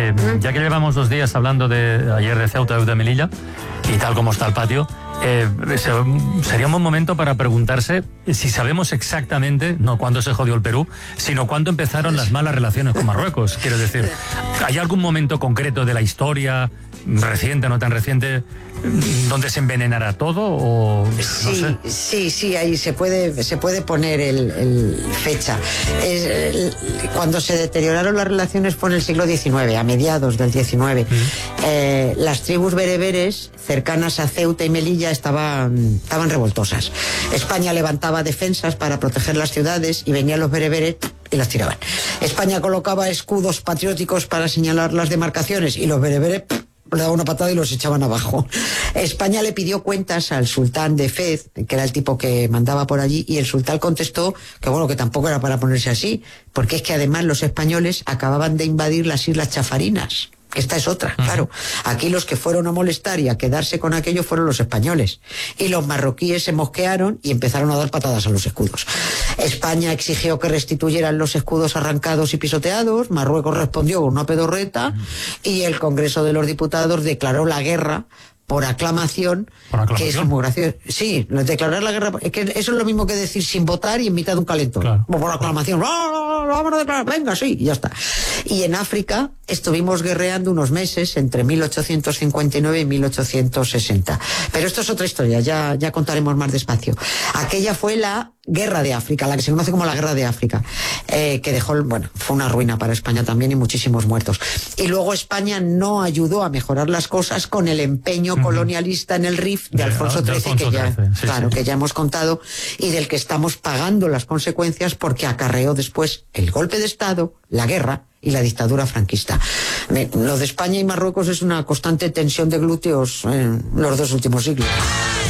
Ya que llevamos 2 días hablando ayer de Ceuta y de Melilla, y tal como está el patio, sería un buen momento para preguntarse si sabemos exactamente, no cuándo se jodió el Perú, sino cuándo empezaron las malas relaciones con Marruecos. Quiero decir, ¿hay algún momento concreto de la historia, reciente, no tan reciente, donde se envenenará todo? O no sé. Sí, ahí se puede poner el fecha. Cuando se deterioraron las relaciones fue en el siglo XIX, a mediados del XIX. Las tribus bereberes cercanas a Ceuta y Melilla estaban revoltosas. España levantaba defensas para proteger las ciudades y venían los bereberes y las tiraban. España colocaba escudos patrióticos para señalar las demarcaciones y los bereberes le daban una patada y los echaban abajo. España le pidió cuentas al sultán de Fez, que era el tipo que mandaba por allí, y el sultán contestó que tampoco era para ponerse así, porque es que además los españoles acababan de invadir las Islas Chafarinas. Esta es otra, claro. Aquí los que fueron a molestar y a quedarse con aquello fueron los españoles. Y los marroquíes se mosquearon y empezaron a dar patadas a los escudos. España exigió que restituyeran los escudos arrancados y pisoteados. Marruecos respondió con una pedorreta. Y el Congreso de los Diputados declaró la guerra por aclamación, que es muy gracioso. Sí, declarar la guerra, es que eso es lo mismo que decir sin votar y en mitad de un calentón. Claro. Por aclamación, vamos a declarar, venga, sí, y ya está. Y en África estuvimos guerreando unos meses entre 1859 y 1860. Pero esto es otra historia, ya contaremos más despacio. Aquella fue la Guerra de África, la que se conoce como la Guerra de África, que dejó, fue una ruina para España también y muchísimos muertos. Y luego España no ayudó a mejorar las cosas con el empeño colonialista en el RIF de Alfonso XIII, que ya hemos contado, y del que estamos pagando las consecuencias porque acarreó después el golpe de Estado, la guerra y la dictadura franquista. Lo de España y Marruecos es una constante tensión de glúteos en los 2 últimos siglos.